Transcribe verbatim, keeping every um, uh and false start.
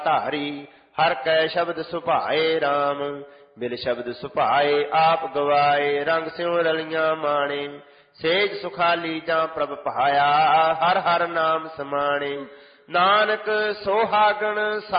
ਧਾਰੀ ਹਰ ਕੈ ਸ਼ਬਦ ਸੁਭਾਏ ਰਾਮ। ਬਿਲ ਸ਼ਬਦ ਸੁਭਾਏ ਆਪ ਗਵਾਏ ਰੰਗ ਸਿਉ ਰਲੀਆਂ ਮਾਣੇ। ਸੇਜ ਸੁਖਾਲੀ ਜਾਂ ਪ੍ਰਭ ਪਾਇਆ ਹਰ ਹਰ ਨਾਮ ਸਮਾਣੇ। ਨਾਨਕ ਸੋਹਾਗਣ